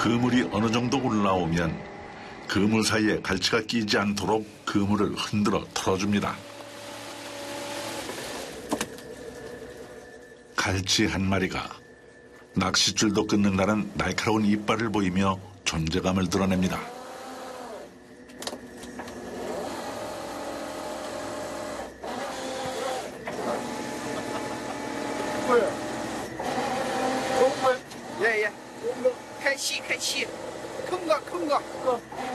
그물이 어느 정도 올라오면 그물 사이에 갈치가 끼지 않도록 그물을 흔들어 털어줍니다. 갈치 한 마리가 낚싯줄도 끊는다는 날카로운 이빨을 보이며 존재감을 드러냅니다. 예, 예. 开气，큰 거.